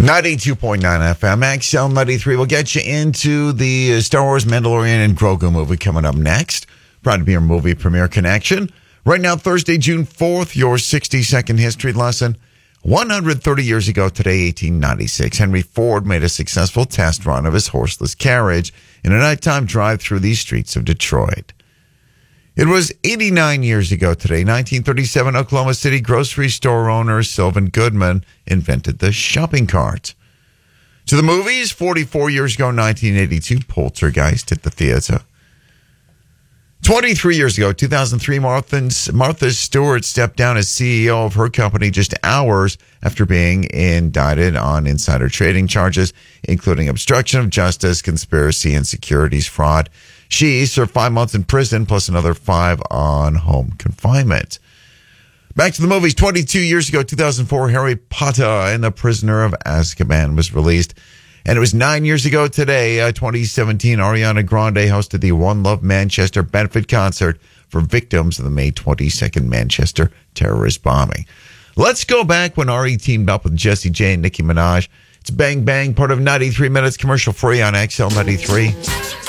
92.9 FM, XL 93. We'll get you into the Star Wars Mandalorian and Grogu movie coming up next. Proud to be your movie premiere connection. Right now, Thursday, June 4th, your 60-second history lesson. 130 years ago today, 1896, Henry Ford made a successful test run of his horseless carriage in a nighttime drive through the streets of Detroit. It was 89 years ago today, 1937, Oklahoma City grocery store owner Sylvan Goodman invented the shopping cart. To the movies, 44 years ago, 1982, Poltergeist hit the theater. 23 years ago, 2003, Martha Stewart stepped down as CEO of her company just hours after being indicted on insider trading charges, including obstruction of justice, conspiracy, and securities fraud. She served 5 months in prison, plus another 5 on home confinement. Back to the movies. 22 years ago, 2004, Harry Potter and the Prisoner of Azkaban was released. And it was 9 years ago today, 2017, Ariana Grande hosted the One Love Manchester benefit concert for victims of the May 22nd Manchester terrorist bombing. Let's go back when Ari teamed up with Jessie J and Nicki Minaj. It's Bang Bang, part of 93 Minutes, commercial free on XL 93.